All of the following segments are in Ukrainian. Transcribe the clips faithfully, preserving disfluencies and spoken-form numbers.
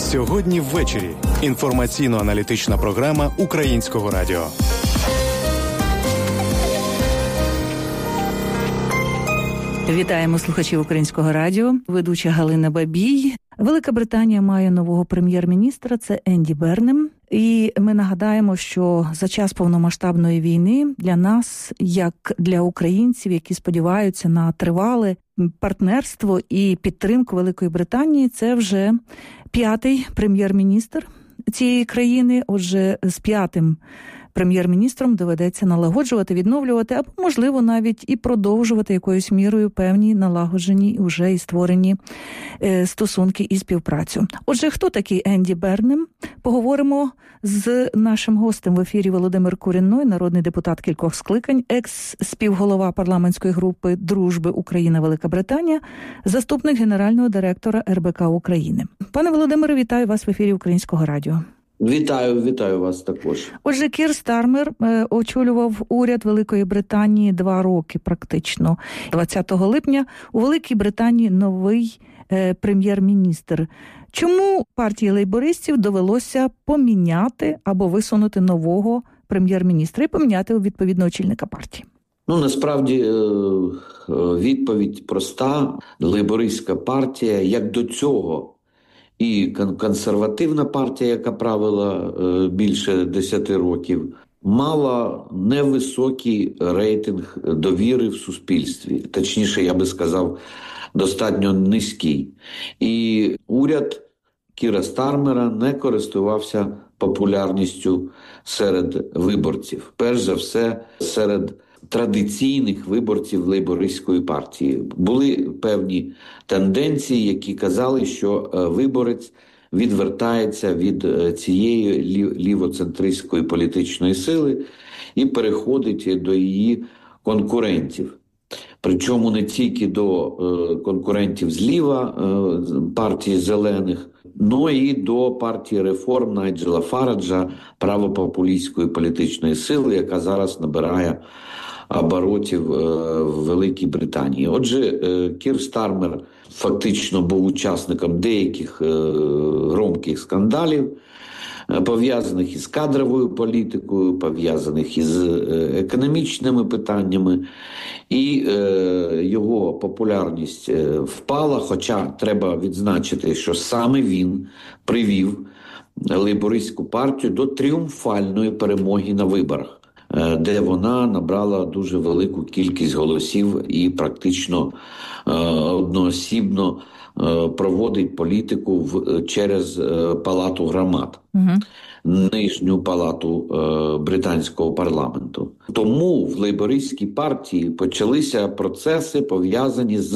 Сьогодні ввечері. Інформаційно-аналітична програма Українського радіо. Вітаємо слухачів Українського радіо. Ведуча Галина Бабій. Велика Британія має нового прем'єр-міністра, це Енді Бернем. І ми нагадаємо, що за час повномасштабної війни для нас, як для українців, які сподіваються на тривале партнерство і підтримку Великої Британії, це вже п'ятий прем'єр-міністр цієї країни. Отже, з п'ятим прем'єр-міністром доведеться налагоджувати, відновлювати, або, можливо, навіть і продовжувати якоюсь мірою певні налагоджені вже і створені е, стосунки і співпрацю. Отже, хто такий Енді Бернем? Поговоримо з нашим гостем в ефірі Володимир Куренной, народний депутат кількох скликань, екс-співголова парламентської групи дружби Україна-Велика Британія, заступник генерального директора ер бе ка України. Пане Володимире, вітаю вас в ефірі Українського радіо. Вітаю, вітаю вас також. Отже, Кір Стармер е, очолював уряд Великої Британії два роки практично. двадцятого липня у Великій Британії новий е, прем'єр-міністр. Чому партії лейбористів довелося поміняти або висунути нового прем'єр-міністра і поміняти відповідно очільника партії? Ну, насправді, відповідь проста. Лейбористська партія, як до цього, і консервативна партія, яка правила більше десяти років, мала невисокий рейтинг довіри в суспільстві. Точніше, я би сказав, достатньо низький. І уряд Кіра Стармера не користувався популярністю серед виборців. Перш за все, серед традиційних виборців лейбористської партії. Були певні тенденції, які казали, що виборець відвертається від цієї лівоцентристської політичної сили і переходить до її конкурентів. Причому не тільки до конкурентів зліва партії зелених, но і до партії реформ Найджела Фараджа, правопопулістської політичної сили, яка зараз набирає оборотів в Великій Британії. Отже, Кір Стармер фактично був учасником деяких громких скандалів, пов'язаних із кадровою політикою, пов'язаних із економічними питаннями, і е, його популярність впала, хоча треба відзначити, що саме він привів лейбористську партію до тріумфальної перемоги на виборах, е, де вона набрала дуже велику кількість голосів і практично е, одноосібно проводить політику в, через е, Палату громад, угу. Нижню палату е, британського парламенту. Тому в лейбористській партії почалися процеси, пов'язані з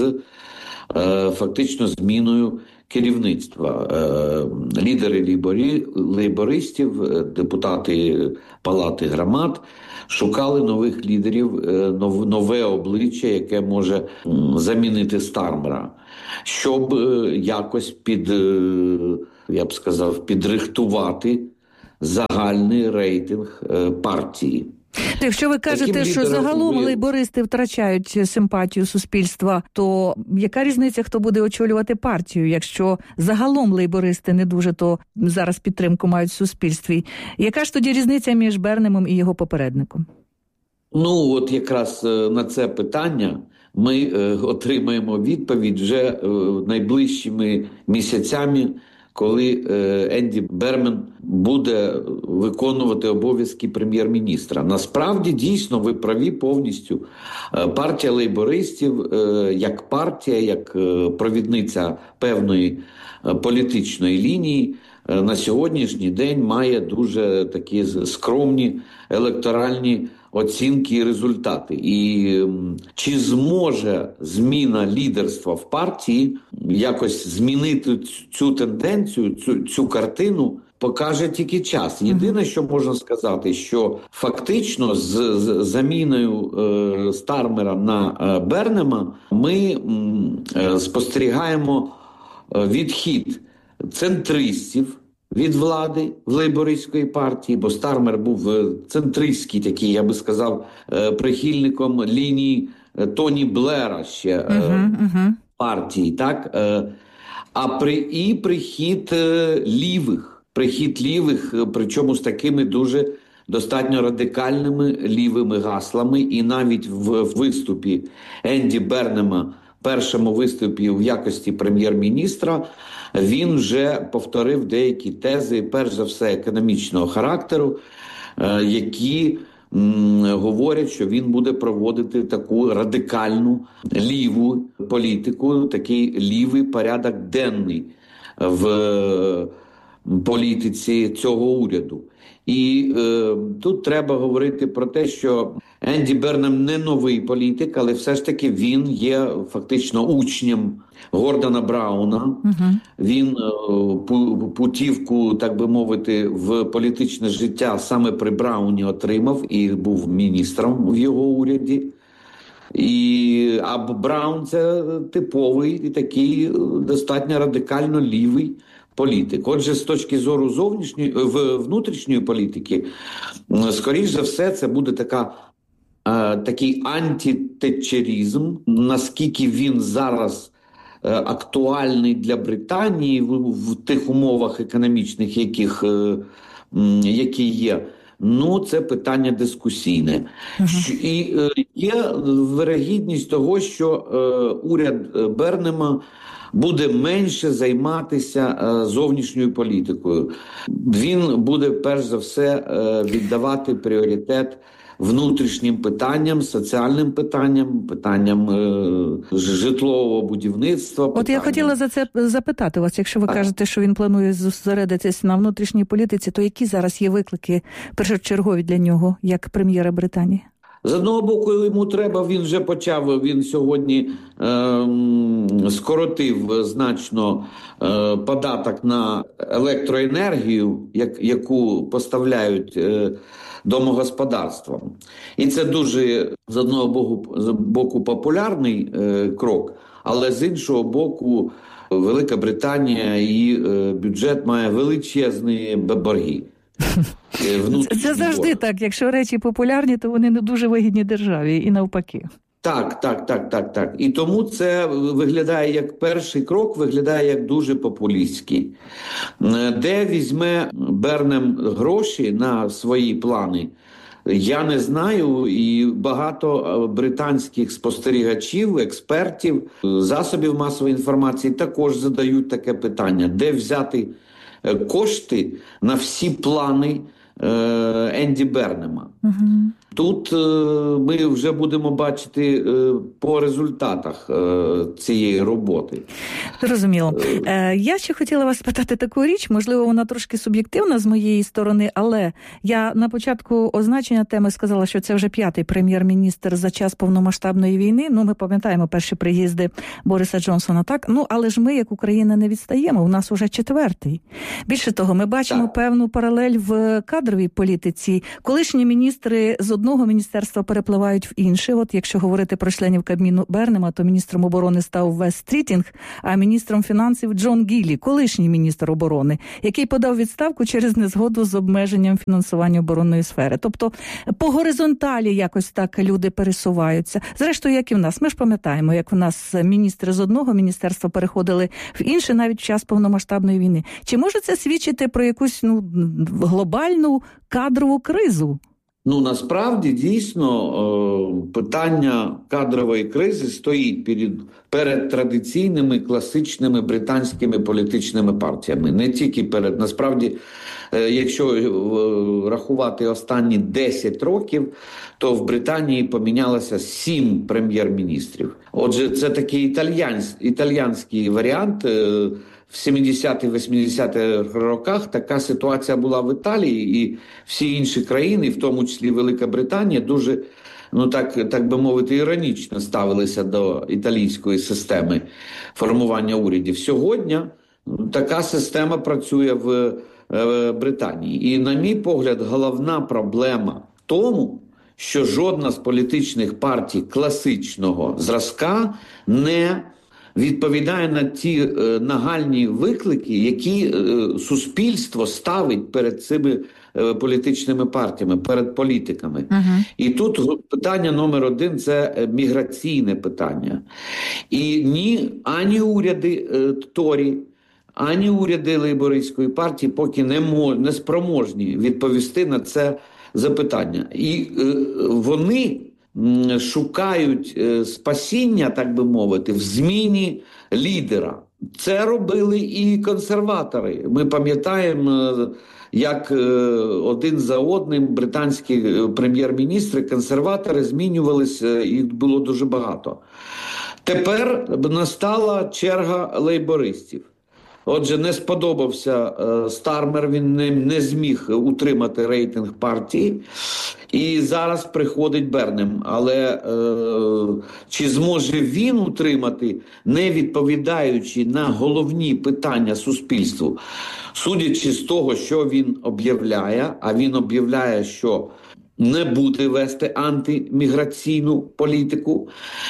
е, фактично зміною керівництва. Е, лідери лейборі, лейбористів, депутати Палати громад шукали нових лідерів, е, нов, нове обличчя, яке може м, замінити Стармера, щоб е, якось під, е, я б сказав, підрихтувати загальний рейтинг е, партії. Якщо ви кажете, Таким що загалом ви... лейбористи втрачають симпатію суспільства, то яка різниця, хто буде очолювати партію? Якщо загалом лейбористи не дуже, то зараз підтримку мають в суспільстві. Яка ж тоді різниця між Бернемом і його попередником? Ну, от якраз на це питання ми е, отримаємо відповідь вже е, найближчими місяцями, коли е, Енді Бернем буде виконувати обов'язки прем'єр-міністра. Насправді, дійсно, ви праві повністю. Е, партія лейбористів, е, як партія, як е, провідниця певної е, політичної лінії, е, на сьогоднішній день має дуже такі скромні електоральні оцінки і результати. І чи зможе зміна лідерства в партії якось змінити цю тенденцію, цю, цю картину, покаже тільки час. Єдине, що можна сказати, що фактично з, з заміною е, Стармера на е, Бернема ми е, спостерігаємо відхід центристів від влади в лейбористської партії, бо Стармер був центристський такий, я би сказав, прихильником лінії Тоні Блера ще uh-huh, uh-huh. партії, так? а при і прихід е, лівих, прихід лівих, причому з такими дуже достатньо радикальними лівими гаслами, і навіть в виступі Енді Бернема, першому виступі в якості прем'єр-міністра, він вже повторив деякі тези, перш за все економічного характеру, які м, говорять, що він буде проводити таку радикальну ліву політику, такий лівий порядок денний в політиці цього уряду. І е, тут треба говорити про те, що Енді Бернем не новий політик, але все ж таки він є фактично учнем Гордона Брауна. Угу. Він е, путівку, так би мовити, в політичне життя саме при Брауні отримав і був міністром в його уряді. І, а Браун – це типовий і такий достатньо радикально лівий політик. Отже, з точки зору зовнішньої, внутрішньої політики, скоріш за все, це буде така, е, такий антитетчерізм, наскільки він зараз е, актуальний для Британії в, в тих умовах економічних, яких, е, які є. Ну, це питання дискусійне. Uh-huh. І е, є вирогідність того, що е, уряд Бернема буде менше займатися е, зовнішньою політикою. Він буде, перш за все, е, віддавати пріоритет внутрішнім питанням, соціальним питанням, питанням е, житлового будівництва. От питанням. Я хотіла за це запитати вас, якщо ви так. кажете, що він планує зосередитися на внутрішній політиці, то які зараз є виклики першочергові для нього, як прем'єра Британії? З одного боку, йому треба, він вже почав, він сьогодні е, скоротив значно е, податок на електроенергію, як, яку поставляють е, домогосподарствам. І це дуже, з одного боку, з боку популярний е, крок, але з іншого боку, Велика Британія, її е, бюджет має величезні борги. Це, це завжди борг. Так. Якщо речі популярні, то вони не дуже вигідні державі і навпаки. Так, так, так, так, так. І тому це виглядає як перший крок, виглядає як дуже популістський. Де візьме Бернем гроші на свої плани, я не знаю, і багато британських спостерігачів, експертів, засобів масової інформації також задають таке питання. Де взяти кошти на всі плани е, Енді Бернема? Угу. Тут е, ми вже будемо бачити е, по результатах е, цієї роботи. Зрозуміло. Е, я ще хотіла вас спитати таку річ, можливо, вона трошки суб'єктивна з моєї сторони, але я на початку означення теми сказала, що це вже п'ятий прем'єр-міністр за час повномасштабної війни. Ну, ми пам'ятаємо перші приїзди Бориса Джонсона, так? Ну, але ж ми, як Україна, не відстаємо, у нас уже четвертий. Більше того, ми бачимо так. певну паралель в кадровій політиці. Колишні міністри з одного міністерства перепливають в інше. От якщо говорити про членів Кабміну Бернема, то міністром оборони став Вес Стрітінг, а міністром фінансів Джон Гіллі, колишній міністр оборони, який подав відставку через незгоду з обмеженням фінансування оборонної сфери. Тобто по горизонталі якось так люди пересуваються. Зрештою, як і в нас. Ми ж пам'ятаємо, як в нас міністри з одного міністерства переходили в інше навіть в час повномасштабної війни. Чи може це свідчити про якусь ну, глобальну кадрову кризу? Ну, насправді, дійсно, питання кадрової кризи стоїть перед, перед традиційними класичними британськими політичними партіями. Не тільки перед, насправді, якщо рахувати останні десять років, то в Британії помінялося сім прем'єр-міністрів. Отже, це такий італьянсь, італьянський варіант. В сімдесятих-вісімдесятих роках така ситуація була в Італії, і всі інші країни, в тому числі Велика Британія, дуже, ну так, так би мовити, іронічно ставилися до італійської системи формування урядів. Сьогодні така система працює в е, Британії. І, на мій погляд, головна проблема в тому, що жодна з політичних партій класичного зразка не відповідає на ті е, нагальні виклики, які е, суспільство ставить перед цими е, політичними партіями, перед політиками. Uh-huh. І тут питання номер один – це міграційне питання. І ні, ані уряди е, Торі, ані уряди Лейбористської партії поки не, мож, не спроможні відповісти на це запитання. І е, вони шукають спасіння, так би мовити, в зміні лідера. Це робили і консерватори. Ми пам'ятаємо, як один за одним британські прем'єр-міністри, консерватори змінювалися, їх було дуже багато. Тепер настала черга лейбористів. Отже, не сподобався е, Стармер, він не, не зміг утримати рейтинг партії. І зараз приходить Бернем. Але е, чи зможе він утримати, не відповідаючи на головні питання суспільству? Судячи з того, що він об'являє, а він об'являє, що не буде вести антиміграційну політику.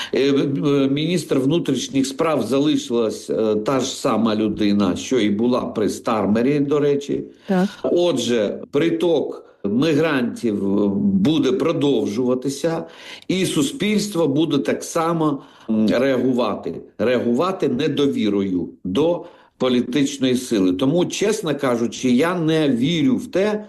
Міністр внутрішніх справ залишилась та ж сама людина, що і була при Стармері, до речі. Так. Отже, приток мігрантів буде продовжуватися, і суспільство буде так само реагувати. Реагувати недовірою до політичної сили. Тому, чесно кажучи, я не вірю в те,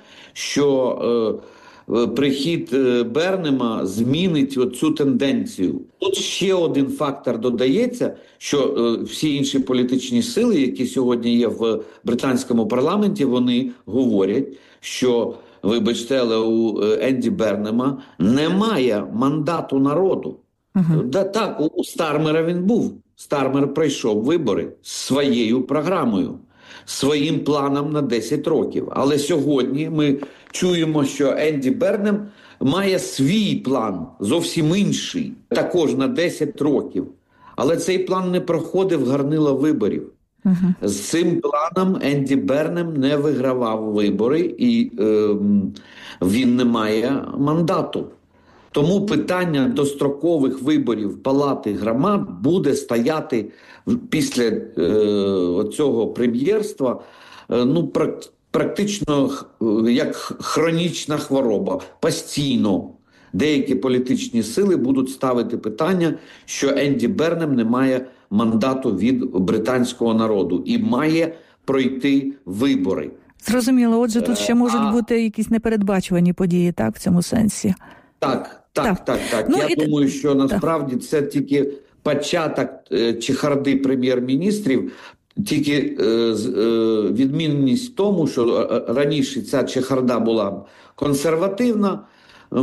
що е, прихід Бернема змінить оцю тенденцію. Тут ще один фактор додається, що е, всі інші політичні сили, які сьогодні є в британському парламенті, вони говорять, що, вибачте, але у Енді Бернема немає мандату народу. Uh-huh. Да, так, у Стармера він був. Стармер пройшов вибори своєю програмою, своїм планом на десять років. Але сьогодні ми чуємо, що Енді Бернем має свій план, зовсім інший, також на десять років. Але цей план не проходив гарнила виборів. Uh-huh. З цим планом Енді Бернем не вигравав вибори, і е, він не має мандату. Тому питання дострокових виборів Палати громад буде стояти після е, цього прем'єрства е, ну, практично як хронічна хвороба, постійно. Деякі політичні сили будуть ставити питання, що Енді Бернем не має мандату від британського народу і має пройти вибори. Зрозуміло, отже, тут ще можуть а... бути якісь непередбачувані події, так, в цьому сенсі? Так, так, так, так. так. Ну, Я і... думаю, що насправді так. Це тільки початок е, чехарди прем'єр-міністрів, тільки е, е, відмінність в тому, що раніше ця чехарда була консервативна, е,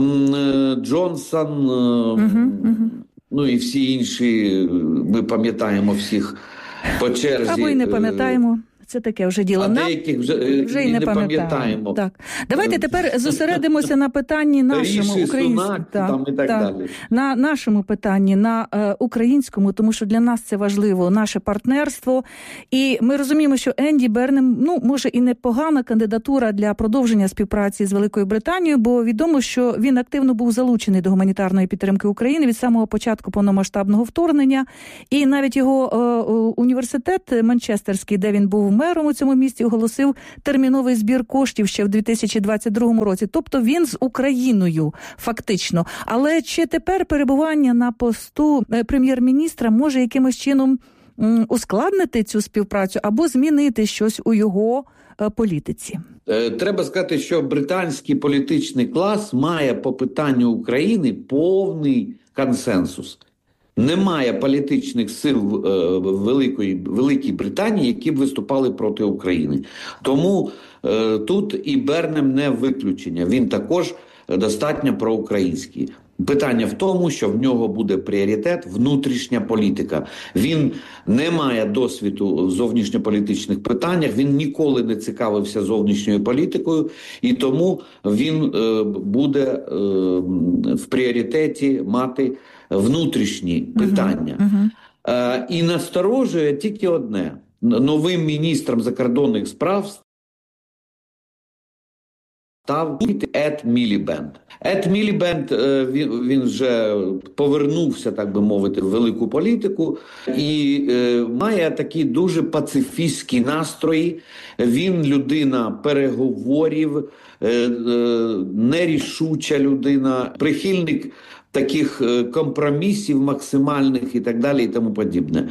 Джонсон, е, угу, угу. ну і всі інші, ми пам'ятаємо всіх по черзі. Або й не пам'ятаємо. Це таке вже діло. А деяких вже, вже і не, не пам'ятаємо. Так. Давайте тепер зосередимося на питанні нашому українському. Там і так, так далі. На нашому питанні, на е, українському, тому що для нас це важливо, наше партнерство. І ми розуміємо, що Енді Бернем, ну, може і непогана кандидатура для продовження співпраці з Великою Британією, бо відомо, що він активно був залучений до гуманітарної підтримки України від самого початку повномасштабного вторгнення. І навіть його е, університет Манчестерський, де він був мером у цьому місті, оголосив терміновий збір коштів ще в дві тисячі двадцять другому році. Тобто він з Україною фактично. Але чи тепер перебування на посту прем'єр-міністра може якимось чином ускладнити цю співпрацю або змінити щось у його політиці? Треба сказати, що британський політичний клас має по питанню України повний консенсус. Немає політичних сил е, Великої, Великій Британії, які б виступали проти України. Тому е, тут і Бернем не виключення. Він також достатньо проукраїнський. Питання в тому, що в нього буде пріоритет внутрішня політика. Він не має досвіду в зовнішньополітичних питаннях, він ніколи не цікавився зовнішньою політикою, і тому він е, буде е, в пріоритеті мати внутрішні питання. Uh-huh, uh-huh. Е, і насторожує тільки одне. Новим міністром закордонних справ став Ед Мілібенд. Ед Мілібенд, він, він вже повернувся, так би мовити, в велику політику і е, має такі дуже пацифістські настрої. Він людина переговорів, е, е, нерішуча людина, прихильник таких компромісів максимальних і так далі і тому подібне.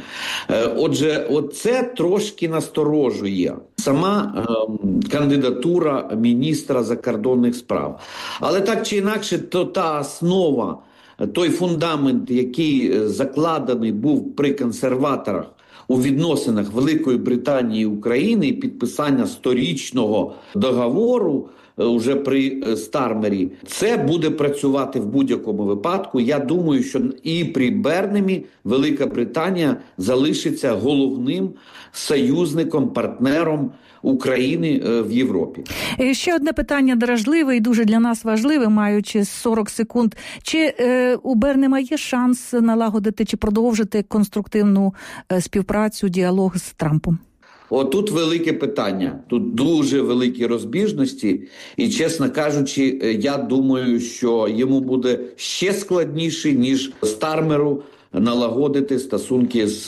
Отже, оце трошки насторожує сама е, кандидатура міністра закордонних справ. Але так чи інакше, то та основа, той фундамент, який закладений був при консерваторах у відносинах Великої Британії і України, і підписання сторічного договору уже при Стармері, це буде працювати в будь-якому випадку. Я думаю, що і при Бернемі Велика Британія залишиться головним союзником, партнером України в Європі. Ще одне питання дражливе і дуже для нас важливе, маючи сорок секунд. Чи е, у Бернема є шанс налагодити чи продовжити конструктивну е, співпрацю, діалог з Трампом? Отут велике питання, тут дуже великі розбіжності і, чесно кажучи, я думаю, що йому буде ще складніше, ніж Стармеру налагодити стосунки з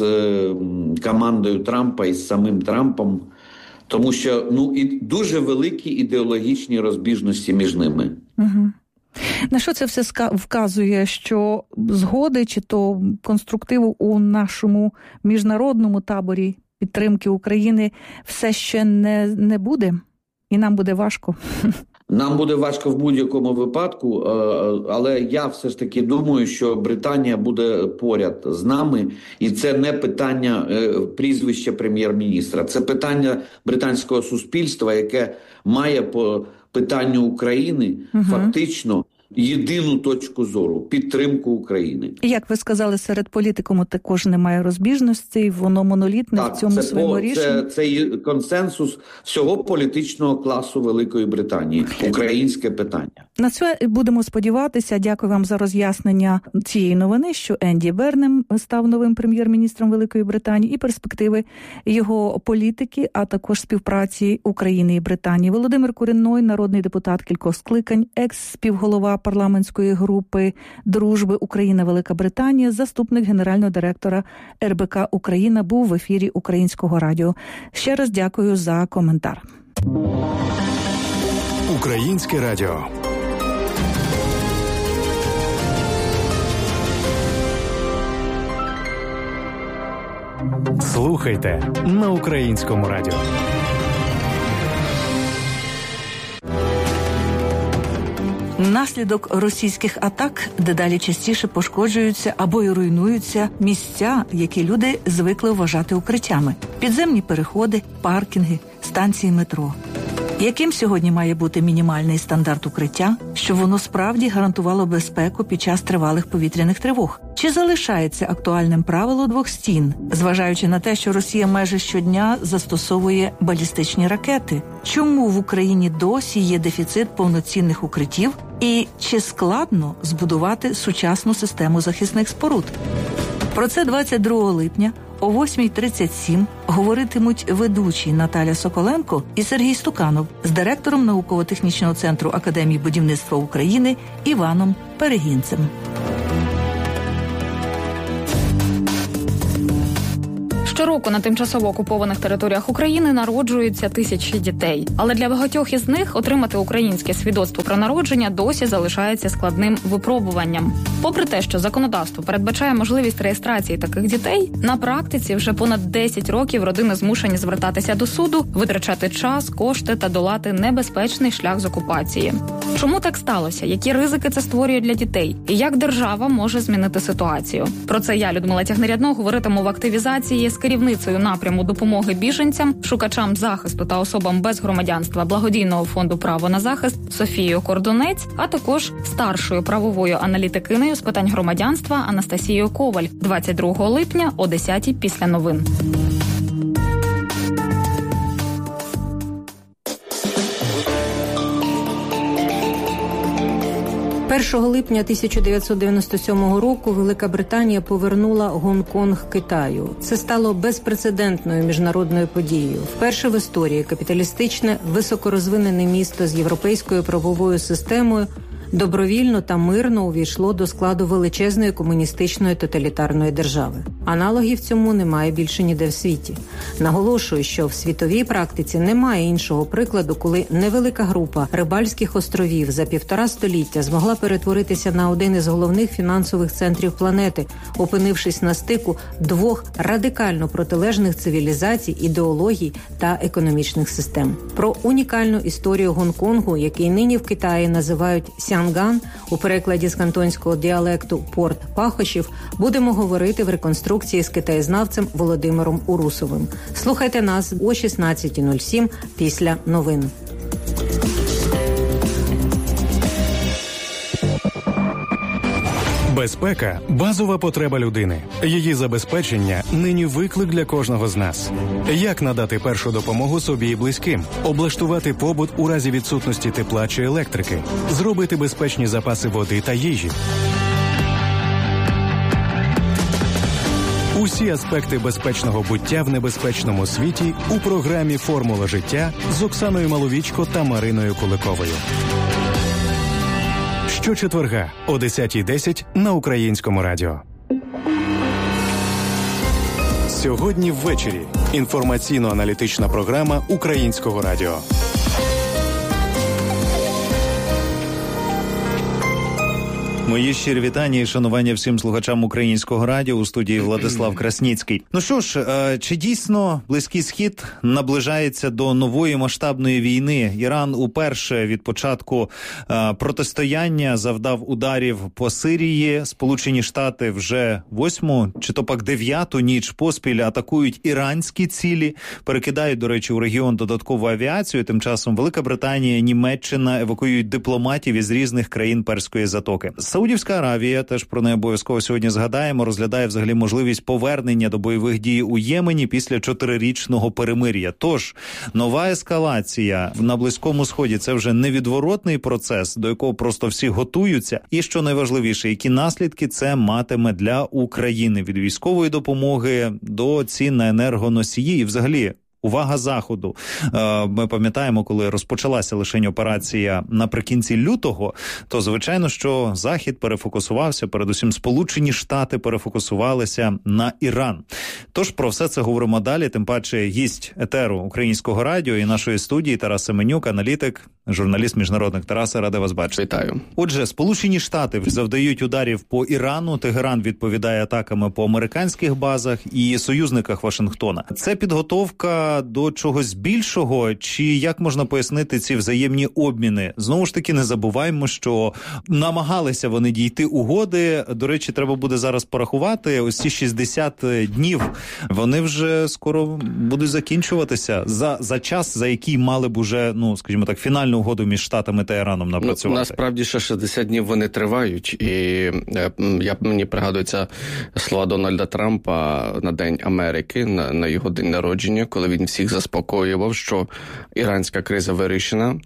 командою Трампа і з самим Трампом, тому що ну, і дуже великі ідеологічні розбіжності між ними. Угу. На що це все вказує, що згоди чи то конструктиву у нашому міжнародному таборі підтримки України все ще не, не буде? І нам буде важко? Нам буде важко в будь-якому випадку, але я все ж таки думаю, що Британія буде поряд з нами. І це не питання прізвища прем'єр-міністра. Це питання британського суспільства, яке має по питанню України угу. фактично єдину точку зору – підтримку України. І, як ви сказали, серед політикуму також немає розбіжностей, воно монолітне так, в цьому своєму рішенні. Це, це консенсус всього політичного класу Великої Британії. Українське питання. На це будемо сподіватися. Дякую вам за роз'яснення цієї новини, що Енді Бернем став новим прем'єр-міністром Великої Британії і перспективи його політики, а також співпраці України і Британії. Володимир Куренной, народний депутат кількох скликань, екс-співголова парламентської групи дружби Україна-Велика Британія, заступник генерального директора ер бе ка Україна, був в ефірі Українського радіо. Ще раз дякую за коментар. Українське радіо. Слухайте на Українському радіо. Внаслідок російських атак дедалі частіше пошкоджуються або й руйнуються місця, які люди звикли вважати укриттями. Підземні переходи, паркінги, станції метро. Яким сьогодні має бути мінімальний стандарт укриття, щоб воно справді гарантувало безпеку під час тривалих повітряних тривог? Чи залишається актуальним правило двох стін, зважаючи на те, що Росія майже щодня застосовує балістичні ракети? Чому в Україні досі є дефіцит повноцінних укриттів? І чи складно збудувати сучасну систему захисних споруд? Про це двадцять другого липня о восьмій тридцять сім говоритимуть ведучі Наталя Соколенко і Сергій Стуканов з директором науково-технічного центру Академії будівництва України Іваном Перегінцем. Щороку на тимчасово окупованих територіях України народжуються тисячі дітей. Але для багатьох із них отримати українське свідоцтво про народження досі залишається складним випробуванням. Попри те, що законодавство передбачає можливість реєстрації таких дітей, на практиці вже понад десять років родини змушені звертатися до суду, витрачати час, кошти та долати небезпечний шлях з окупації. Чому так сталося? Які ризики це створює для дітей? І як держава може змінити ситуацію? Про це я, Людмила Тягнерядно, говоритиму в активізації з керівницею напряму допомоги біженцям, шукачам захисту та особам без громадянства благодійного фонду «Право на захист» Софією Кордунець, а також старшою правовою аналітикинею з питань громадянства Анастасією Коваль двадцять другого липня о десятій після новин. першого липня тисяча дев'ятсот дев'яносто сьомого року Велика Британія повернула Гонконг Китаю. Це стало безпрецедентною міжнародною подією. Вперше в історії капіталістичне, високорозвинене місто з європейською правовою системою добровільно та мирно увійшло до складу величезної комуністичної тоталітарної держави. Аналогів цьому немає більше ніде в світі. Наголошую, що в світовій практиці немає іншого прикладу, коли невелика група рибальських островів за півтора століття змогла перетворитися на один із головних фінансових центрів планети, опинившись на стику двох радикально протилежних цивілізацій, ідеологій та економічних систем. Про унікальну історію Гонконгу, який нині в Китаї називають Сянган, у перекладі з кантонського діалекту «порт пахощів», будемо говорити в реконструкції з китаєзнавцем Володимиром Урусовим. Слухайте нас о шістнадцята нуль сім після новин. Безпека – базова потреба людини. Її забезпечення – нині виклик для кожного з нас. Як надати першу допомогу собі і близьким? Облаштувати побут у разі відсутності тепла чи електрики? Зробити безпечні запаси води та їжі? Усі аспекти безпечного буття в небезпечному світі у програмі «Формула життя» з Оксаною Маловічко та Мариною Куликовою. Щочетверга о десята десять на Українському радіо. Сьогодні ввечері. Інформаційно-аналітична програма Українського радіо. Мої щирі вітання і шанування всім слухачам Українського радіо, у студії Владислав Красніцький. Ну що ж, чи дійсно Близький Схід наближається до нової масштабної війни? Іран уперше від початку протистояння завдав ударів по Сирії. Сполучені Штати вже восьму чи то пак дев'яту ніч поспіль атакують іранські цілі, перекидають, до речі, у регіон додаткову авіацію. Тим часом Велика Британія, Німеччина евакуюють дипломатів із різних країн Перської затоки. Саудівська Аравія, теж про неї обов'язково сьогодні згадаємо, розглядає взагалі можливість повернення до бойових дій у Ємені після чотирирічного перемир'я. Тож, нова ескалація на Близькому Сході – це вже невідворотний процес, до якого просто всі готуються. І, що найважливіше, які наслідки це матиме для України від військової допомоги до цін на енергоносії і взагалі увага Заходу. Ми пам'ятаємо, коли розпочалася лише операція наприкінці лютого, то, звичайно, що Захід перефокусувався, передусім Сполучені Штати перефокусувалися на Іран. Тож про все це говоримо далі, тим паче гість етеру Українського радіо і нашої студії Тарас Семенюк, аналітик, журналіст міжнародних. Тарасе, радий вас бачити. Вітаю. Отже, Сполучені Штати завдають ударів по Ірану, Тегеран відповідає атаками по американських базах і союзниках Вашингтона. Це підготовка до чогось більшого, чи як можна пояснити ці взаємні обміни? Знову ж таки, не забуваємо, що намагалися вони дійти угоди. До речі, треба буде зараз порахувати. Ось ці шістдесят днів, вони вже скоро будуть закінчуватися за, за час, за який мали б уже, ну, скажімо так, фінальну угоду між Штатами та Іраном напрацювати. Ну, насправді, ще шістдесят днів вони тривають. І я, мені пригадується слова Дональда Трампа на День Америки, на, на його день народження, коли він всіх заспокоював, що іранська криза вирішена.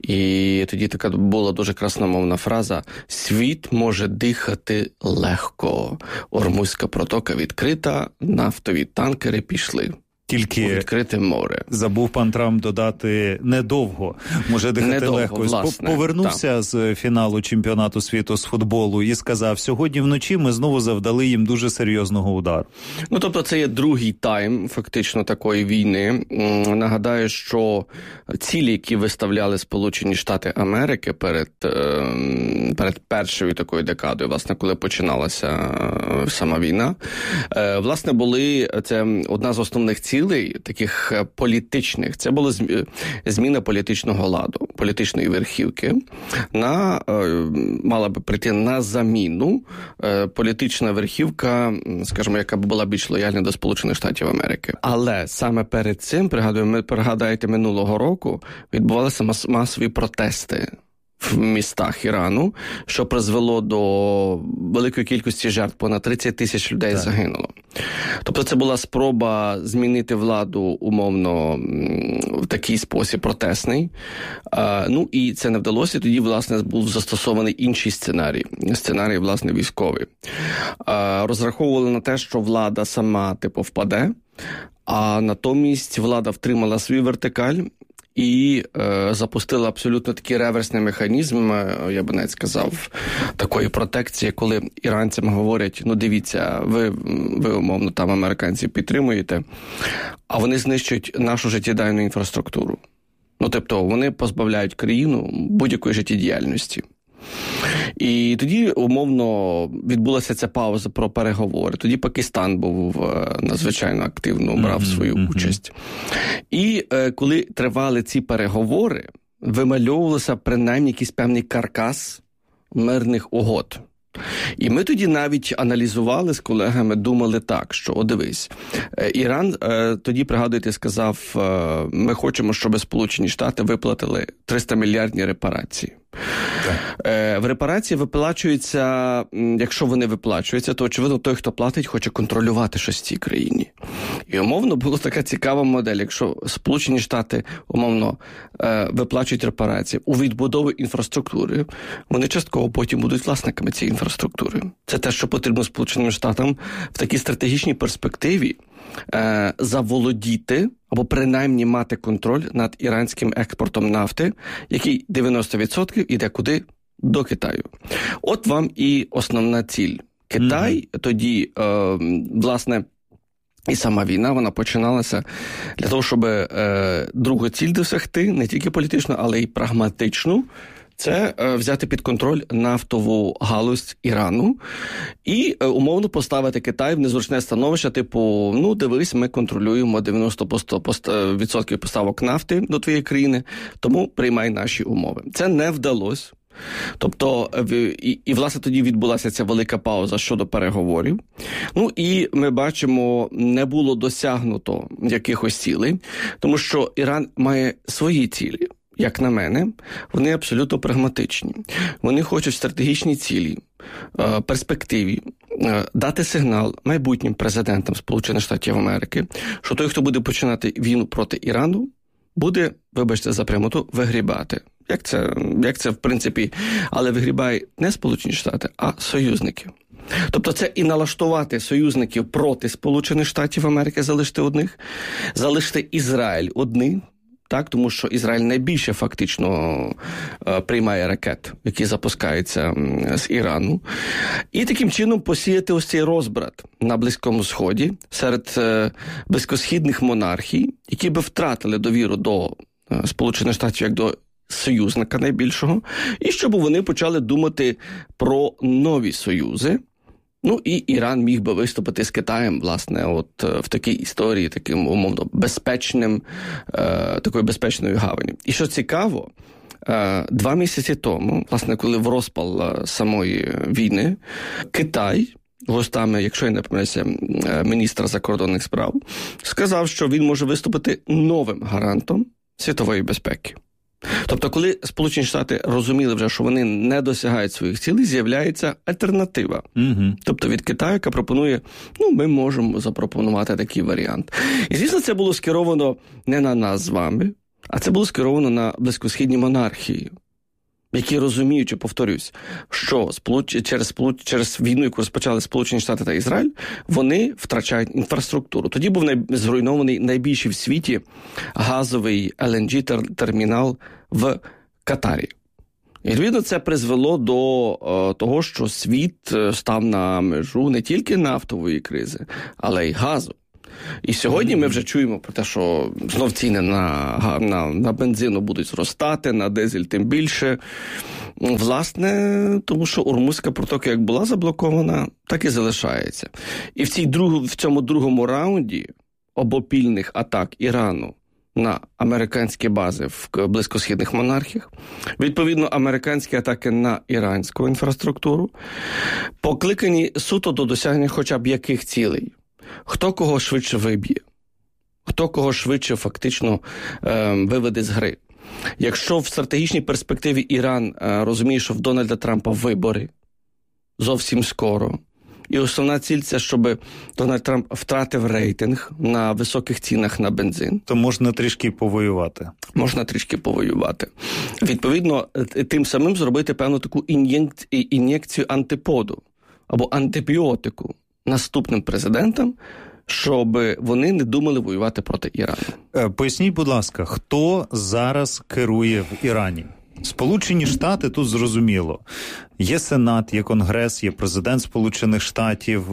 І тоді така була дуже красномовна фраза: «Світ може дихати легко. Ормузька протока відкрита, нафтові танкери пішли». Тільки відкрите море. Забув пан Трамп додати недовго. Може дихати недовго, легко. Власне, Повернувся так. з фіналу чемпіонату світу з футболу і сказав, сьогодні вночі ми знову завдали їм дуже серйозного удару. Ну, тобто це є другий тайм фактично такої війни. Нагадаю, що цілі, які виставляли Сполучені Штати Америки перед, перед першою такою декадою, власне, коли починалася сама війна, власне, були, це одна з основних цілей, таких політичних, це була зміна політичного ладу, політичної верхівки, на, мала би прийти на заміну політична верхівка, скажімо, яка б була більш лояльна до Сполучених Штатів Америки. Але саме перед цим, пригадую, ми пригадаєте, минулого року відбувалися мас- масові протести в містах Ірану, що призвело до великої кількості жертв, понад тридцять тисяч людей так. загинуло. Тобто це була спроба змінити владу умовно в такий спосіб протестний. А, ну і це не вдалося, тоді, власне, був застосований інший сценарій, сценарій, власне, військовий. А, розраховували на те, що влада сама, типу, впаде, а натомість влада втримала свою вертикаль і е, запустила абсолютно такий реверсний механізм, я би навіть сказав, такої протекції, коли іранцям говорять, ну дивіться, ви, ви умовно там американців підтримуєте, а вони знищують нашу життєдайну інфраструктуру. Ну, тобто, вони позбавляють країну будь-якої життєдіяльності. І тоді, умовно, відбулася ця пауза про переговори. Тоді Пакистан був надзвичайно активно, брав mm-hmm, свою mm-hmm. участь. І е, коли тривали ці переговори, вимальовувався принаймні якийсь певний каркас мирних угод. І ми тоді навіть аналізували з колегами, думали так, що, о, дивись, Іран е, тоді, пригадуєте, сказав, е, ми хочемо, щоб Сполучені Штати виплатили триста мільярдні репарації. Е, в репарації виплачуються, якщо вони виплачуються, то, очевидно, той, хто платить, хоче контролювати щось в цій країні. І, умовно, була така цікава модель. Якщо Сполучені Штати, умовно, е, виплачують репарації у відбудову інфраструктури, вони частково потім будуть власниками цієї інфраструктури. Це те, що потрібно Сполученим Штатам в такій стратегічній перспективі е, заволодіти або принаймні мати контроль над іранським експортом нафти, який дев'яносто відсотків іде куди? До Китаю. От вам і основна ціль. Китай mm-hmm. тоді, е, власне, і сама війна, вона починалася для того, щоб е, другу ціль досягти, не тільки політичну, але й прагматичну. Це е, взяти під контроль нафтову галузь Ірану і е, умовно поставити Китай в незручне становище, типу, ну, дивись, ми контролюємо дев'яносто відсотків поставок нафти до твоєї країни, тому приймай наші умови. Це не вдалося. Тобто, і, і, власне, тоді відбулася ця велика пауза щодо переговорів. Ну, і ми бачимо, не було досягнуто якихось цілей, тому що Іран має свої цілі. Як на мене, вони абсолютно прагматичні. Вони хочуть стратегічні цілі, перспективі, дати сигнал майбутнім президентам Сполучених Штатів Америки, що той, хто буде починати війну проти Ірану, буде, вибачте за прямоту, вигрібати. Як це, як це в принципі, але вигрібає не Сполучені Штати, а союзники. Тобто це і налаштувати союзників проти Сполучених Штатів Америки, залишити одних, залишити Ізраїль одним, так, тому що Ізраїль найбільше фактично е, приймає ракет, які запускаються е, з Ірану. І таким чином посіяти ось цей розбрат на Близькому Сході серед е, близькосхідних монархій, які би втратили довіру до е, Сполучених Штатів як до союзника найбільшого, і щоб вони почали думати про нові союзи. Ну, і Іран міг би виступити з Китаєм, власне, от в такій історії, таким, умовно, безпечним, е, такою безпечною гаванню. І що цікаво, е, два місяці тому, власне, коли в розпал самої війни, Китай, гостами, якщо я не помиляюся, міністра закордонних справ, сказав, що він може виступити новим гарантом світової безпеки. Тобто, коли Сполучені Штати розуміли вже, що вони не досягають своїх цілей, з'являється альтернатива. Угу. Тобто від Китаю, яка пропонує, ну, ми можемо запропонувати такий варіант. І, звісно, це було скеровано не на нас з вами, а це було скеровано на близькосхідні монархії, які розуміючи, повторюсь, що через, через війну, яку розпочали Сполучені Штати та Ізраїль, вони втрачають інфраструктуру. Тоді був зруйнований найбільший в світі газовий ел ен джі-термінал в Катарі. І, відповідно, це призвело до е, того, що світ став на межу не тільки нафтової кризи, але й газу. І сьогодні ми вже чуємо про те, що знов ціни на, на, на бензину будуть зростати, на дизель тим більше. Власне, тому що Ормузька протока як була заблокована, так і залишається. І в, цій друг, в цьому другому раунді обопільних атак Ірану на американські бази в близькосхідних монархіях, відповідно, американські атаки на іранську інфраструктуру, покликані суто до досягнення хоча б яких цілей. Хто кого швидше виб'є, хто кого швидше фактично е, виведе з гри. Якщо в стратегічній перспективі Іран е, розуміє, що в Дональда Трампа вибори зовсім скоро, і основна ціль – це, щоб Дональд Трамп втратив рейтинг на високих цінах на бензин. То можна трішки повоювати. Можна трішки повоювати. Відповідно, тим самим зробити певну таку ін'єкцію антиподу або антибіотику наступним президентам, щоб вони не думали воювати проти Ірану. Поясніть, будь ласка, хто зараз керує в Ірані? Сполучені Штати, тут зрозуміло. Є Сенат, є Конгрес, є президент Сполучених Штатів,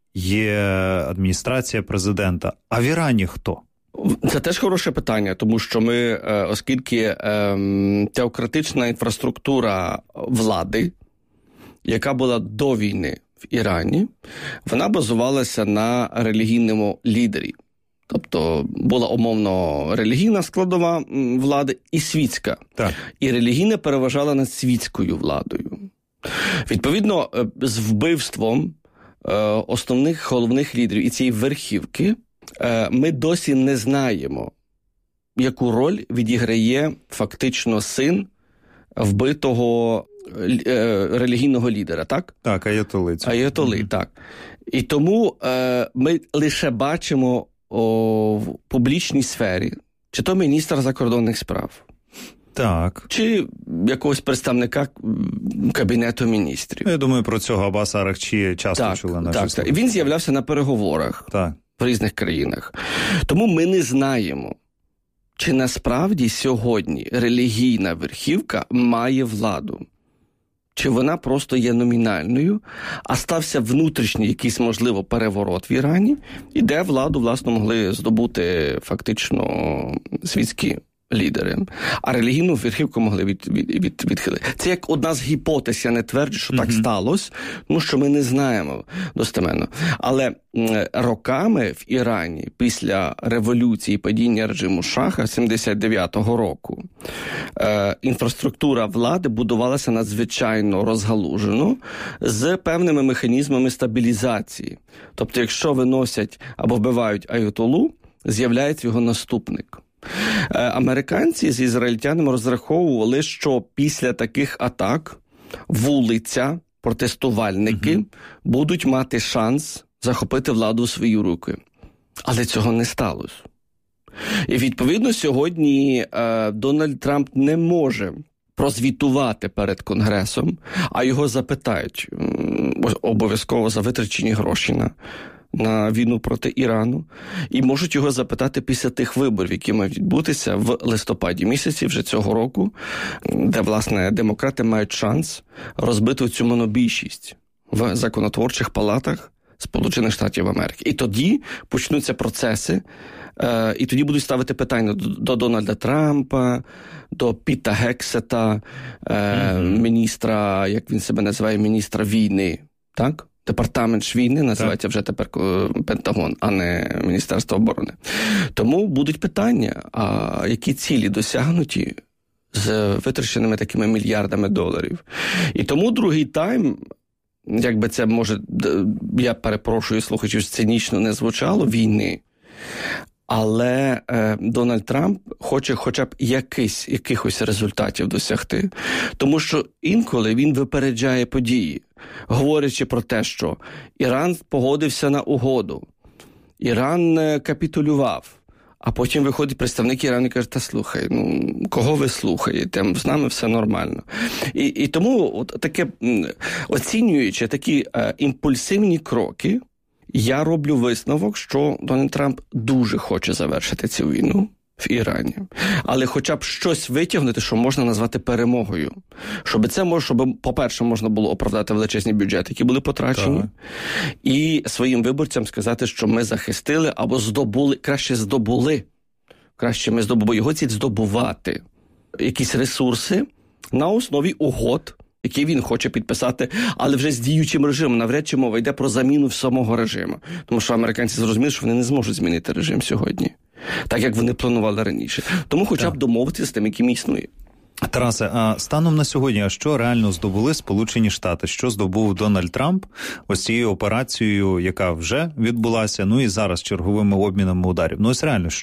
є адміністрація президента. А в Ірані хто? Це теж хороше питання, тому що ми, оскільки теократична інфраструктура влади, яка була до війни в Ірані, вона базувалася на релігійному лідері. Тобто була умовно релігійна складова влади і світська. Так. І релігійна переважала над світською владою. Відповідно, з вбивством основних головних лідерів і цієї верхівки ми досі не знаємо, яку роль відіграє фактично син вбитого релігійного лідера, так? Так, аятоли. Аятоли, mm-hmm. так. І тому ми лише бачимо О, в публічній сфері, чи то міністр закордонних справ, так, чи якогось представника Кабінету міністрів. Я думаю, про цього Аббаса Аракчі часто так, чули наші так, так. І він з'являвся на переговорах так. в різних країнах. Тому ми не знаємо, чи насправді сьогодні релігійна верхівка має владу. Чи вона просто є номінальною, а стався внутрішній якийсь, можливо, переворот в Ірані, і де владу, власне, могли здобути фактично світські лідери, а релігійну верхівку могли від, від, від, відхилити. Це як одна з гіпотез, я не тверджу, що mm-hmm. так сталося, тому що ми не знаємо достеменно. Але м, роками в Ірані, після революції, падіння режиму Шаха сімдесят дев'ятого року, е, інфраструктура влади будувалася надзвичайно розгалужено з певними механізмами стабілізації. Тобто, якщо виносять або вбивають аятолу, з'являється його наступник. Американці з ізраїльтянами розраховували, що після таких атак вулиця, протестувальники угу. будуть мати шанс захопити владу у свої руки. Але цього не сталося. І, відповідно, сьогодні е, Дональд Трамп не може прозвітувати перед Конгресом, а його запитають обов'язково за витрачені гроші на на війну проти Ірану, і можуть його запитати після тих виборів, які мають відбутися в листопаді місяці вже цього року, де, власне, демократи мають шанс розбити цю монобільшість в законотворчих палатах Сполучених Штатів Америки. І тоді почнуться процеси, е, і тоді будуть ставити питання до, до Дональда Трампа, до Піта Гексета, е, mm-hmm. міністра, як він себе називає, міністра війни, так? Департамент війни називається вже тепер Пентагон, а не Міністерство оборони. Тому будуть питання, а які цілі досягнуті з витраченими такими мільярдами доларів. І тому другий тайм, якби це, може, я перепрошую слухачів, цинічно не звучало, війни, але е, Дональд Трамп хоче хоча б якийсь, якихось результатів досягти. Тому що інколи він випереджає події, говорячи про те, що Іран погодився на угоду, Іран капітулював, а потім виходить представник Ірану і каже, та слухай, ну, кого ви слухаєте, з нами все нормально. І, і тому от таке, оцінюючи такі е, імпульсивні кроки, я роблю висновок, що Дональд Трамп дуже хоче завершити цю війну в Ірані. Але хоча б щось витягнути, що можна назвати перемогою. Щоб це, може, щоб, по-перше, можна було оправдати величезні бюджети, які були потрачені. Так. І своїм виборцям сказати, що ми захистили або здобули, краще здобули. Краще ми здобули. Його ціль здобувати якісь ресурси на основі угод, які він хоче підписати, але вже з діючим режимом. Навряд чи мова йде про заміну самого режиму. Тому що американці зрозуміли, що вони не зможуть змінити режим сьогодні, так як вони планували раніше. Тому хоча б домовитися з тим, яким існує. Тарасе, а станом на сьогодні, а що реально здобули Сполучені Штати? Що здобув Дональд Трамп ось цією операцією, яка вже відбулася, ну і зараз черговими обмінами ударів? Ну ось реально, що?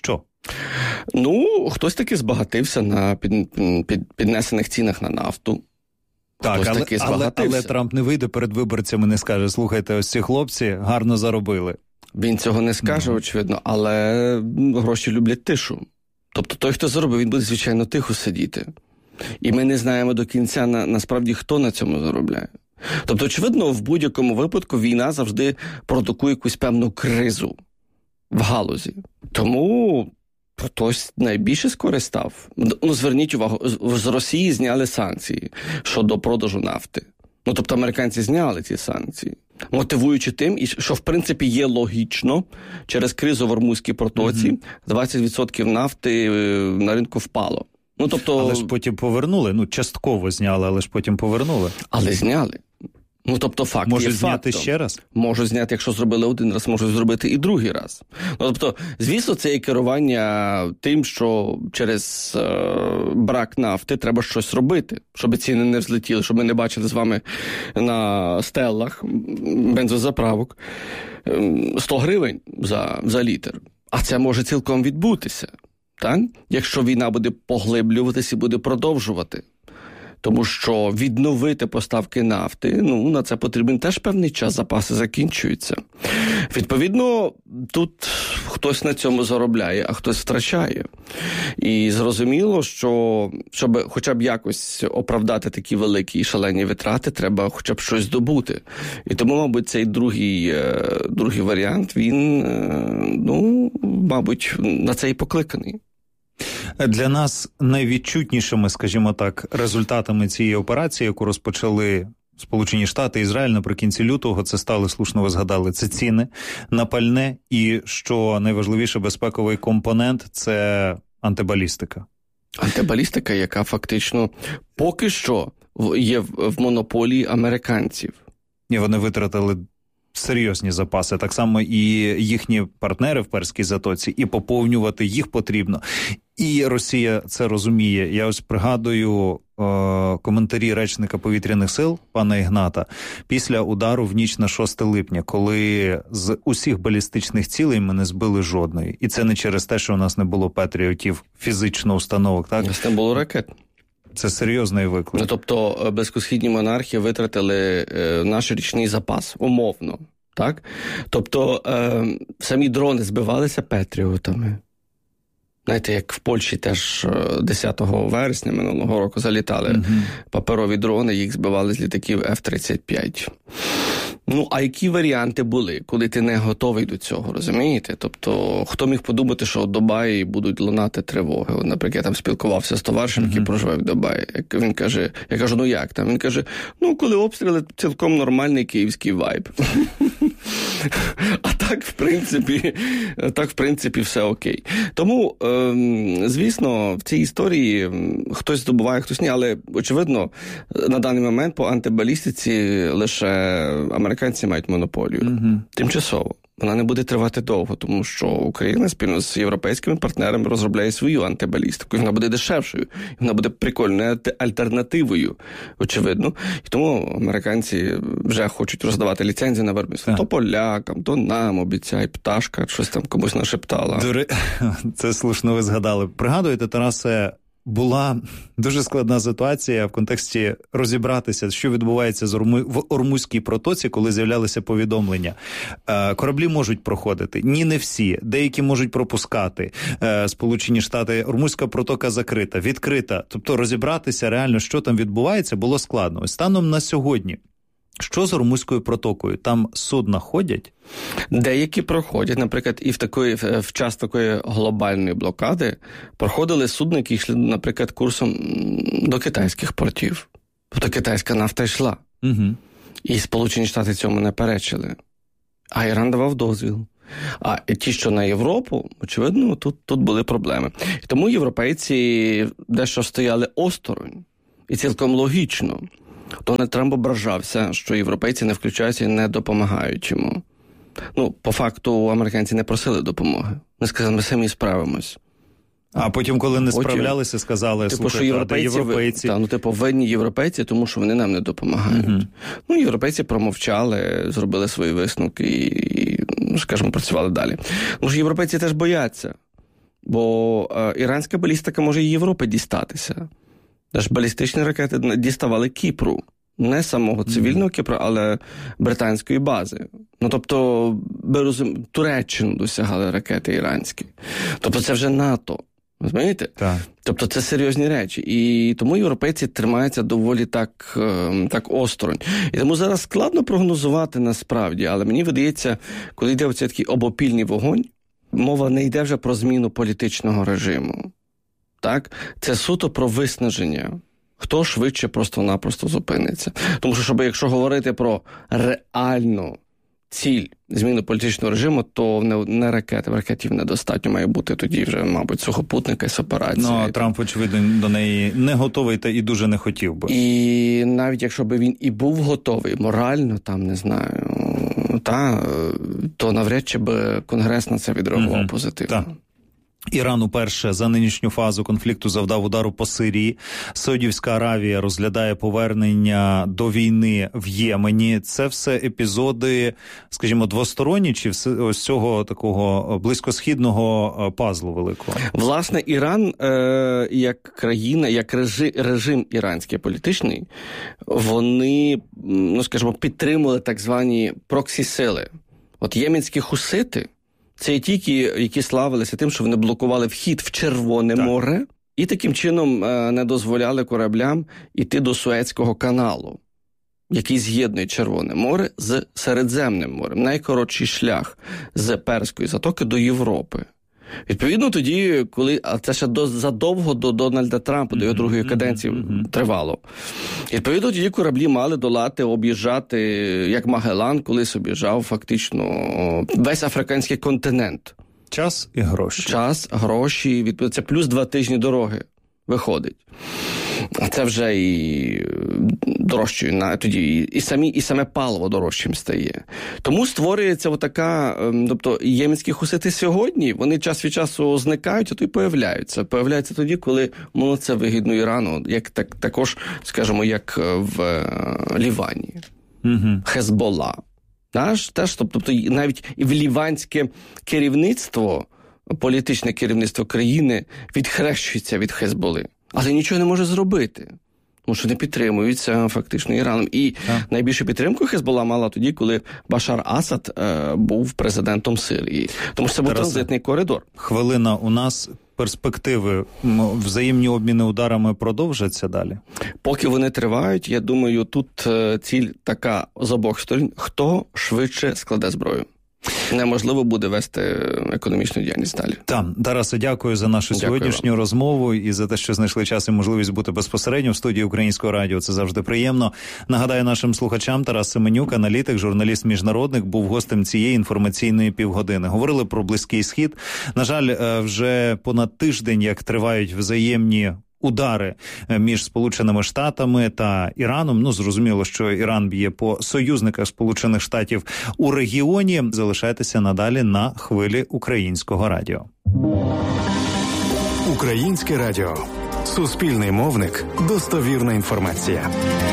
Ну, хтось таки збагатився на під, під, піднесених цінах на нафту. Так, хтось але, таки але, але Трамп не вийде перед виборцями, не скаже, слухайте, ось ці хлопці гарно заробили. Він цього не скаже, mm-hmm. очевидно, але гроші люблять тишу. Тобто той, хто заробив, він буде, звичайно, тихо сидіти. І ми не знаємо до кінця, на, насправді, хто на цьому заробляє. Тобто, очевидно, в будь-якому випадку війна завжди продукує якусь певну кризу в галузі. Тому хтось найбільше скористав. Ну, зверніть увагу, з Росії зняли санкції щодо продажу нафти. Ну, тобто, американці зняли ці санкції, мотивуючи тим, що, в принципі, є логічно, через кризу в Ормузькій протоці mm-hmm. двадцять відсотків нафти на ринку впало. Ну, тобто... Але ж потім повернули, ну, частково зняли, але ж потім повернули. Але зняли. Ну, тобто, факт Можуть є зняти фактом. ще раз? Можуть зняти, якщо зробили один раз, можуть зробити і другий раз. Ну, тобто, звісно, це є керування тим, що через е, брак нафти треба щось робити, щоб ціни не взлетіли, щоб ми не бачили з вами на стеллах бензозаправок сто гривень за, за літр. А це може цілком відбутися, так? Якщо війна буде поглиблюватися і буде продовжувати. Тому що відновити поставки нафти, ну, на це потрібен теж певний час, запаси закінчуються. Відповідно, тут хтось на цьому заробляє, а хтось втрачає. І зрозуміло, що щоб хоча б якось оправдати такі великі і шалені витрати, треба хоча б щось здобути. І тому, мабуть, цей другий, другий варіант, він, ну, мабуть, на це і покликаний. Для нас найвідчутнішими, скажімо так, результатами цієї операції, яку розпочали Сполучені Штати і Ізраїль наприкінці лютого, це стали, слушно ви згадали, це ціни на пальне і, що найважливіше, безпековий компонент – це антибалістика. Антибалістика, яка фактично поки що є в монополії американців. І вони витратили серйозні запаси, так само і їхні партнери в Перській затоці, і поповнювати їх потрібно. І Росія це розуміє. Я ось пригадую е, коментарі речника повітряних сил пана Ігната після удару в ніч на шосте липня, коли з усіх балістичних цілей ми не збили жодної. І це не через те, що у нас не було патріотів, фізично установок, так? У нас не було ракет. Це серйозний виклик. Ну, тобто, близькосхідні монархи витратили е, наш річний запас, умовно, так? Тобто, е, самі дрони збивалися патріотами. Знаєте, як в Польщі теж десятого вересня минулого року залітали mm-hmm. паперові дрони, їх збивали з літаків еф тридцять п'ять. Ну, а які варіанти були, коли ти не готовий до цього, розумієте? Тобто, хто міг подумати, що в Дубаї будуть лунати тривоги? От, наприклад, я там спілкувався з товаришем, mm-hmm. який проживає в Дубаї. Він каже, я кажу, ну як там? Він каже, ну, коли обстріли, цілком нормальний київський вайб. А так, в принципі, так, в принципі, все окей. Тому, ем, звісно, в цій історії хтось здобуває, хтось ні, але, очевидно, на даний момент по антибалістиці лише американці мають монополію. Mm-hmm. Тимчасово. Вона не буде тривати довго, тому що Україна спільно з європейськими партнерами розробляє свою антибалістику. І вона буде дешевшою. І вона буде прикольною альтернативою, очевидно. І тому американці вже хочуть роздавати ліцензії на виробництво. То полякам, то нам обіцяй, пташка, щось там комусь нашептала. Дури... Це слушно ви згадали. Пригадуєте, Тарасе, була дуже складна ситуація в контексті розібратися, що відбувається з Орму... в Ормузькій протоці, коли з'являлися повідомлення. Е, кораблі можуть проходити. Ні, не всі. Деякі можуть пропускати. Е, Сполучені Штати. Ормузька протока закрита, відкрита. Тобто розібратися реально, що там відбувається, було складно. Ось станом на сьогодні. Що з Ормузькою протокою? Там судна ходять? Деякі проходять. Наприклад, і в такої в час такої глобальної блокади проходили судна, які йшли, наприклад, курсом до китайських портів. Тобто китайська нафта йшла. Угу. І Сполучені Штати цьому не перечили. А Іран давав дозвіл. А ті, що на Європу, очевидно, тут, тут були проблеми. І тому європейці дещо стояли осторонь. І цілком логічно. Дональд Трамп ображався, що європейці не включаються і не допомагають йому. Ну, по факту, американці не просили допомоги. Вони сказали, ми самі справимось. А потім, коли не справлялися, сказали, типу, слухайте, що європейці, європейці... Та, ну, типу, винні європейці, тому що вони нам не допомагають. Uh-huh. Ну, європейці промовчали, зробили свої висновки і, і, скажімо, працювали далі. Тому що європейці теж бояться. бо е, іранська балістика може і Європи дістатися. Тож балістичні ракети діставали Кіпру. Не самого цивільного Кіпра, але британської бази. Ну, тобто, розум... Туреччину досягали ракети іранські. Тобто, це вже НАТО. Розумієте? Так. Тобто, це серйозні речі. І тому європейці тримаються доволі так, так осторонь. І тому зараз складно прогнозувати насправді, але мені видається, коли йде оцей такий обопільний вогонь, мова не йде вже про зміну політичного режиму. Так? Це суто про виснаження. Хто швидше просто-напросто зупиниться. Тому що, щоб, якщо говорити про реальну ціль зміни політичного режиму, то не, не ракети, ракетів недостатньо, має бути тоді вже, мабуть, сухопутника з операції. Ну, Трамп, очевидно, до неї не готовий та і дуже не хотів би. І навіть якщо б він і був готовий морально, там, не знаю, та, то навряд чи б Конгрес на це відреагував mm-hmm. позитивно. Так. Іран уперше за нинішню фазу конфлікту завдав удару по Сирії. Саудівська Аравія розглядає повернення до війни в Ємені. Це все епізоди, скажімо, двосторонні чи ось цього такого близькосхідного пазлу великого? Власне, Іран е, як країна, як режим, режим іранський політичний, вони, ну скажімо, підтримували так звані проксі-сили. От єменські хусити, це ті, які славилися тим, що вони блокували вхід в Червоне так. море і таким чином не дозволяли кораблям йти до Суецького каналу, який з'єднує Червоне море з Середземним морем. Найкоротший шлях з Перської затоки до Європи. Відповідно, тоді, коли, а це ще до, задовго до Дональда Трампа, до його другої каденції mm-hmm. тривало. Відповідно, тоді кораблі мали долати, об'їжджати, як Магелан, колись об'їжджав фактично весь африканський континент. Час і гроші. Час, гроші, відповідно, це плюс два тижні дороги виходить. А це вже і дорожчою, на тоді і, і самі і саме паливо дорожчим стає. Тому створюється отака, тобто єменські хусити сьогодні, вони час від часу зникають, а то й появляються. Появляються тоді, коли ну, це вигідно Ірану, як так також, скажімо, як в Лівані. Угу. Хезболла. Наш теж, тобто навіть і в ліванське керівництво, політичне керівництво країни відхрещується від Хезболи. Але нічого не може зробити, тому що не підтримуються фактично Іраном. І а. найбільшу підтримку Хезболла мала тоді, коли Башар Асад е, був президентом Сирії. Тому що це був Тарасе, транзитний коридор. Хвилина у нас. Перспективи, взаємні обміни ударами продовжаться далі? Поки вони тривають, я думаю, тут е, ціль така з обох сторін. Хто швидше складе зброю? Неможливо буде вести економічну діяльність далі. Так, Тарасе, дякую за нашу дякую сьогоднішню вам. розмову і за те, що знайшли час і можливість бути безпосередньо в студії Українського радіо. Це завжди приємно. Нагадаю нашим слухачам, Тарас Семенюк, аналітик, журналіст-міжнародник, був гостем цієї інформаційної півгодини. Говорили про Близький Схід. На жаль, вже понад тиждень, як тривають взаємні удари між Сполученими Штатами та Іраном. Ну, зрозуміло, що Іран б'є по союзниках Сполучених Штатів у регіоні. Залишайтеся надалі на хвилі Українського радіо. Українське радіо. Суспільний мовник. Достовірна інформація.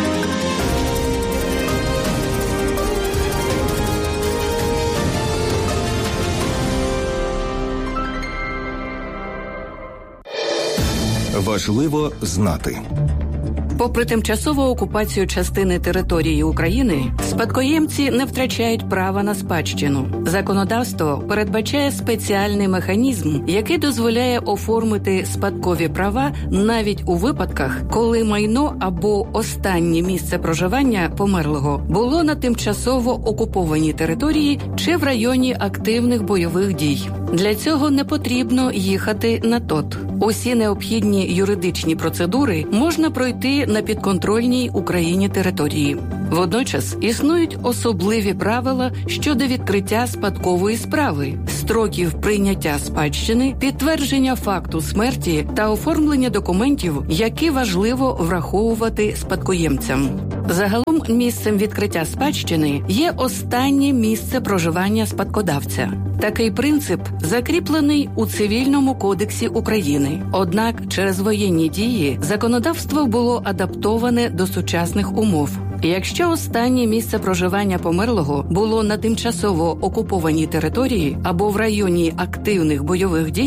Важливо знати. Попри тимчасову окупацію частини території України, спадкоємці не втрачають права на спадщину. Законодавство передбачає спеціальний механізм, який дозволяє оформити спадкові права навіть у випадках, коли майно або останнє місце проживання померлого було на тимчасово окупованій території чи в районі активних бойових дій. Для цього не потрібно їхати на ТОТ. Усі необхідні юридичні процедури можна пройти на підконтрольній Україні території. Водночас існують особливі правила щодо відкриття спадкової справи, строків прийняття спадщини, підтвердження факту смерті та оформлення документів, які важливо враховувати спадкоємцям. Загалом місцем відкриття спадщини є останнє місце проживання спадкодавця. Такий принцип закріплений у Цивільному кодексі України. Однак через воєнні дії законодавство було адаптоване до сучасних умов. Якщо останнє місце проживання померлого було на тимчасово окупованій території або в районі активних бойових дій, спадкодавця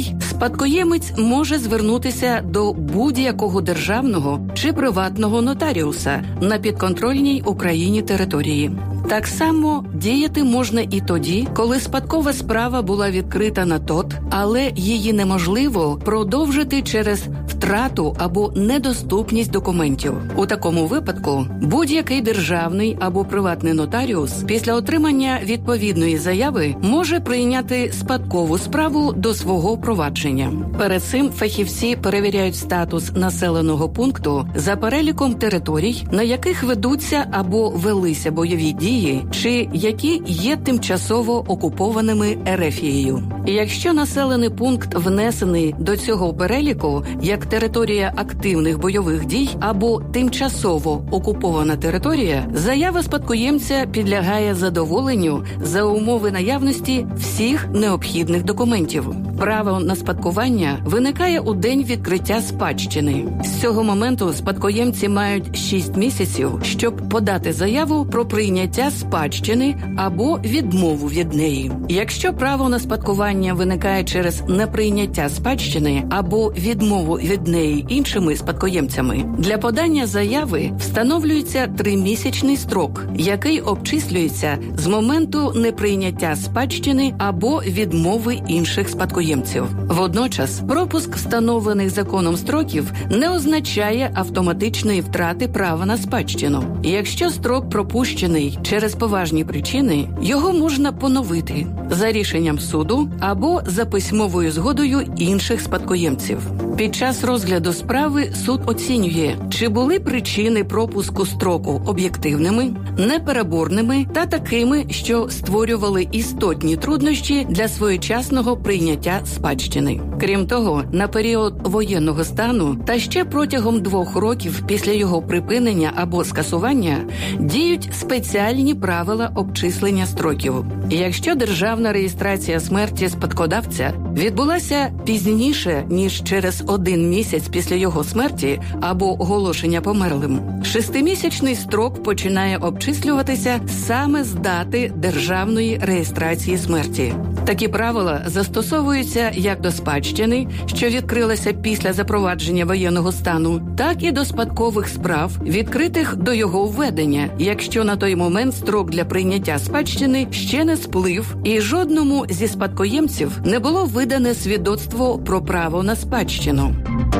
спадкоємець може звернутися до будь-якого державного чи приватного нотаріуса на підконтрольній Україні території. Так само діяти можна і тоді, коли спадкова справа була відкрита на ТОТ, але її неможливо продовжити через втрату або недоступність документів. У такому випадку будь-який державний або приватний нотаріус після отримання відповідної заяви може прийняти спадкову справу до свого провадження. Перед цим фахівці перевіряють статус населеного пункту за переліком територій, на яких ведуться або велися бойові дії, чи які є тимчасово окупованими Ерефією. І якщо населений пункт внесений до цього переліку як територія активних бойових дій або тимчасово окупована територія, заява спадкоємця підлягає задоволенню за умови наявності всіх необхідних документів. Право на спадкування виникає у день відкриття спадщини. З цього моменту спадкоємці мають шість місяців, щоб подати заяву про прийняття спадщини або відмову від неї. Якщо право на спадкування виникає через неприйняття спадщини або відмову від неї іншими спадкоємцями, для подання заяви встановлюється тримісячний строк, який обчислюється з моменту неприйняття спадщини або відмови інших спадкоємців. Водночас, пропуск встановлених законом строків не означає автоматичної втрати права на спадщину. Якщо строк пропущений через поважні причини, його можна поновити за рішенням суду або за письмовою згодою інших спадкоємців. Під час розгляду справи суд оцінює, чи були причини пропуску строку об'єктивними, непереборними та такими, що створювали істотні труднощі для своєчасного прийняття спадщини. Крім того, на період воєнного стану та ще протягом двох років після його припинення або скасування діють спеціальні правила обчислення строків. Якщо державна реєстрація смерті спадкодавця відбулася пізніше, ніж через один місяць після його смерті або оголошення померлим, шестимісячний строк починає обчислюватися саме з дати державної реєстрації смерті. Такі правила застосовуються як до спадщини, що відкрилася після запровадження воєнного стану, так і до спадкових справ, відкритих до його введення, якщо на той момент строк для прийняття спадщини ще не сплив і жодному зі спадкоємців не було видане свідоцтво про право на спадщину.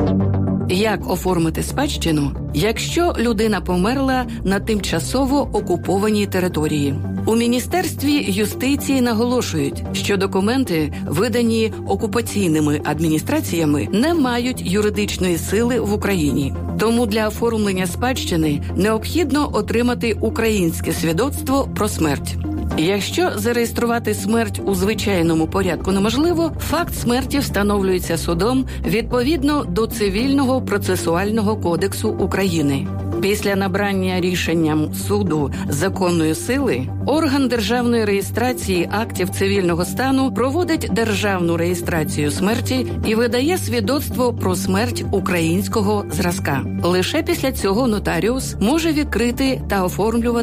Як оформити спадщину, якщо людина померла на тимчасово окупованій території? У Міністерстві юстиції наголошують, що документи, видані окупаційними адміністраціями, не мають юридичної сили в Україні. Тому для оформлення спадщини необхідно отримати українське свідоцтво про смерть. Якщо зареєструвати смерть у звичайному порядку неможливо, факт смерті встановлюється судом відповідно до Цивільного процесуального кодексу України. Після набрання рішенням суду законної сили, орган державної реєстрації актів цивільного стану проводить державну реєстрацію смерті і видає свідоцтво про смерть українського зразка. Лише після цього нотаріус може відкрити та оформлювати